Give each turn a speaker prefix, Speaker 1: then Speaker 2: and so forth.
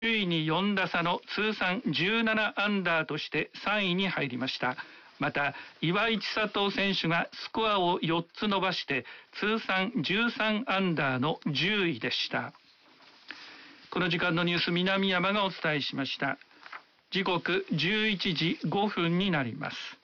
Speaker 1: 首位に4打差の通算17アンダーとして3位に入りました。また岩井千怜選手がスコアを4つ伸ばして通算13アンダーの10位でした。この時間のニュース、南山がお伝えしました。時刻11時5分になります。